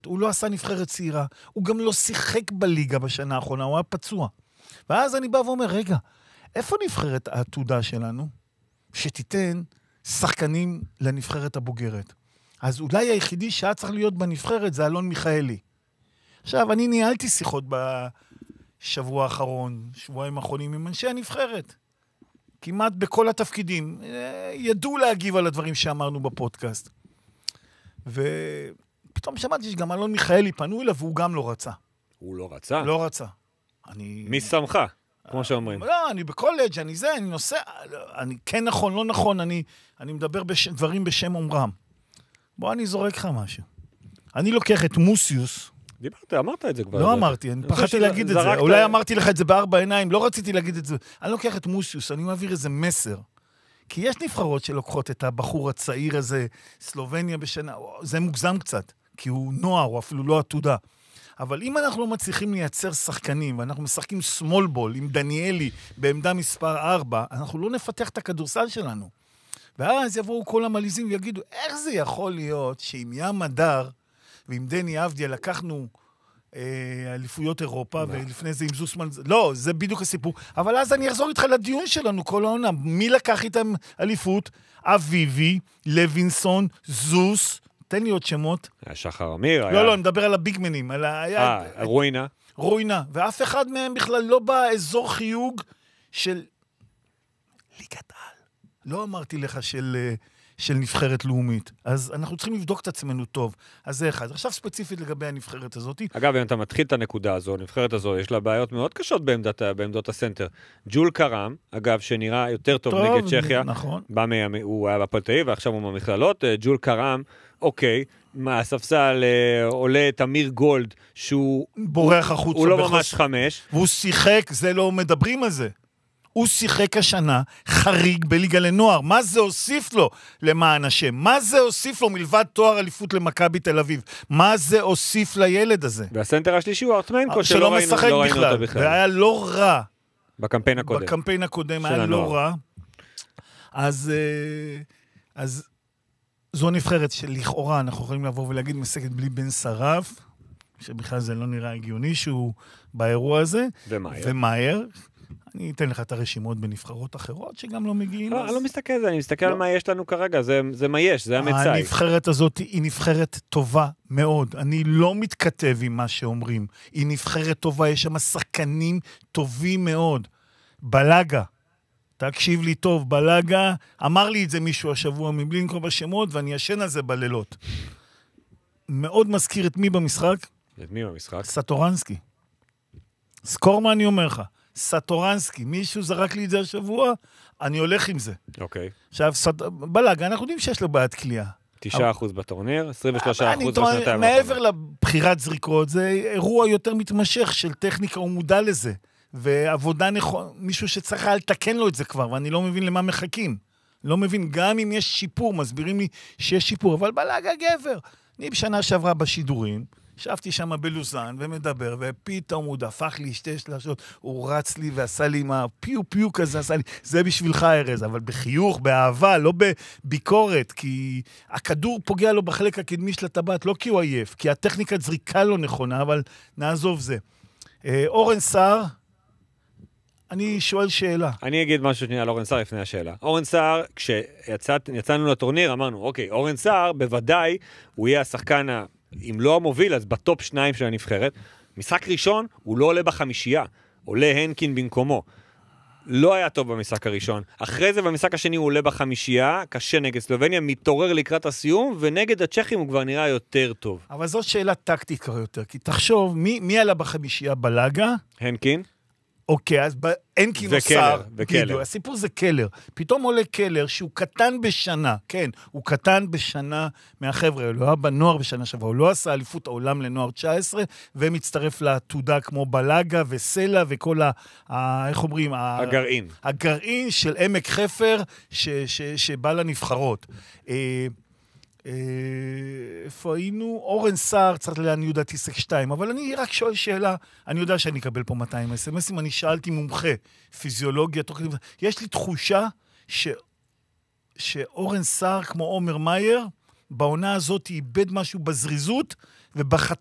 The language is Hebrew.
הוא לא עשה נבחרת צעירה, הוא גם לא שיחק בליגה בשנה האחרונה, הוא היה פצוע. ואז אני בא ואומר, רגע, איפה נבחרת העתודה שלנו? שתיתן שחקנים לנבחרת הבוגרת. אז אולי היחידי שהיה צריך להיות בנבחרת זה אלון מיכאלי. עכשיו, אני ניהלתי שיחות בשבוע האחרון, שבועיים האחרונים עם אנשי הנבחרת. כמעט בכל התפקידים. ידעו להגיב על הדברים שאמרנו בפודקאסט. ופתאום שמעתי שגם אלון מיכאלי פנו אליו, והוא גם לא רצה. הוא לא רצה? לא רצה. מי שמך? כמו שאומרים. לא, אני בקולג', אני נוסע, אני כן נכון, לא נכון, אני מדבר דברים בשם אומרם. בוא, אני זורק לך משהו. אני לוקח את מוסיוס. דיברת, אמרת את זה כבר. לא אמרתי, אני פחדתי להגיד את זה. אולי אמרתי לך את זה בארבע עיניים, לא רציתי להגיד את זה. אני לוקח את מוסיוס, אני מעביר איזה מסר. כי יש נבחרות שלוקחות את הבחור הצעיר הזה, סלובניה בשנה, זה מוגזם קצת, כי הוא נוער, הוא אפילו לא עתודה. אבל אם אנחנו לא מצליחים לייצר שחקנים, ואנחנו משחקים small ball עם דניאלי בעמדה מספר 4, אנחנו לא נפתח את הכדורסל שלנו. ואז יבואו כל המליזים ויגידו, איך זה יכול להיות שעם ים הדר ועם דני אבדיה לקחנו אליפויות אירופה, ולפני זה עם זוסמן, לא, זה בדיוק הסיפור. אבל אז אני אחזור איתך לדיון שלנו כל העונה. מי לקח איתם אליפות? אביבי, לוינסון, זוס, תן לי עוד שמות. שחר אמיר. לא, אני מדבר על הביגמנים. רוינה. רוינה, ואף אחד מהם בכלל לא באזור חיוג של ליגת על. לא אמרתי לך של נבחרת לאומית. אז אנחנו צריכים לבדוק את עצמנו טוב. אז זה אחד. עכשיו ספציפית לגבי הנבחרת הזאת. אגב, אם אתה מתחיל את הנקודה הזו, הנבחרת הזו, יש לה בעיות מאוד קשות בעמדות הסנטר. ג'ול קרם, אגב, שנראה יותר טוב נגד צ'כיה. נכון. הוא היה בפלטאי, ועכשיו הוא במכללות. ג'ול קרם, אוקיי, מהספסל עולה תמיר גולד, שהוא בורח החוצה. הוא לא ממש 5. והוא שיחק, זה לא מדברים על זה. הוא שיחק השנה חריג בליגה לנוער. מה זה הוסיף לו למען השם? מה זה הוסיף לו מלבד תואר אליפות למכבי תל אביב? מה זה הוסיף לילד הזה? והסנטר השלישי הוא ארטמנקו, שלא משחק בכלל. והיה לא רע. בקמפיין הקודם. בקמפיין הקודם היה לא רע. אז זו נבחרת שלכאורה אנחנו יכולים לבוא ולהגיד משחקת בלי בן שרף, שבכלל זה לא נראה הגיוני שהוא באירוע הזה. ומאייר. אני אתן לך את הרשימות בנבחרות אחרות שגם לא מגיעים. אני לא מסתכל על זה, אני מסתכל על מה יש לנו כרגע, זה מה יש, זה המצאי. הנבחרת הזאת היא נבחרת טובה מאוד, אני לא מתכתב עם מה שאומרים, היא נבחרת טובה, יש שם שחקנים טובים מאוד. בלגה, תקשיב לי טוב, בלגה, אמר לי את זה מישהו השבוע מבלי לנקוב בשמות, ואני ישן על זה בלילות. מאוד מזכיר את מי במשחק? את מי במשחק? סטורנסקי. זכור מה אני אומר לך. סטורנסקי, מישהו זרק לי את זה השבוע, אני הולך עם זה. אוקיי. עכשיו, בלגה, אנחנו יודעים שיש לו בעיית קליעה. 9% בטורניר, 23% בשנתיים. מעבר לבחירת זריקות, זה אירוע יותר מתמשך של טכניקה, הוא מודע לזה. ועבודה מישהו שצריך לתקן לו את זה כבר, ואני לא מבין למה מחכים. לא מבין, גם אם יש שיפור, מסבירים לי שיש שיפור, אבל בלגה גבר. אני בשנה שעברה בשידורים, ישבתי שם בלוזן ומדבר, ופתאום הוא דפק לי 2 שלשות, הוא רץ לי ועשה לי מה, פיו כזה, עשה לי, זה בשבילך ארז, אבל בחיוך, באהבה, לא בביקורת, כי הכדור פוגע לו בחלק הקדמי של הטבעת, לא כי הוא עייף, כי הטכניקת זריקה לא נכונה, אבל נעזוב זה. אורן סער, אני שואל שאלה. אני אגיד משהו שנייה על אורן סער לפני השאלה. אורן סער, כשיצאנו לטורניר, אמרנו, אוקיי, אורן סער, בוודאי, הוא יהיה השחקן אם לא המוביל, אז בטופ 2 של הנבחרת. משחק ראשון, הוא לא עולה בחמישייה. עולה הנקין במקומו. לא היה טוב במשחק הראשון. אחרי זה, במשחק השני, הוא עולה בחמישייה, קשה נגד סלובניה, מתעורר לקראת הסיום, ונגד הצ'כים הוא כבר נראה יותר טוב. אבל זאת שאלה טקטית יותר, כי תחשוב, מי עלה בחמישייה בלגה? הנקין. אוקיי, אז הנקין או סער, הסיפור זה קלר. פתאום עולה קלר שהוא קטן בשנה, כן, הוא קטן בשנה מהחבר'ה, הוא לא היה בנוער בשנה שבוע, הוא לא עשה אליפות העולם לנוער 19, ומצטרף לעתודה כמו בלגה וסלע וכל איך אומרים? הגרעין. הגרעין של עמק חפר שבא לנבחרות. איפה היינו? אורן סער צריך לעניות דעתי סק 2, אבל אני רק שואל שאלה, אני יודע שאני אקבל פה 200 אס-אמסים, אני שאלתי מומחה, פיזיולוגיה, יש לי תחושה שאורן סער כמו עומר מאייר, בעונה הזאת איבד משהו בזריזות, ובחצי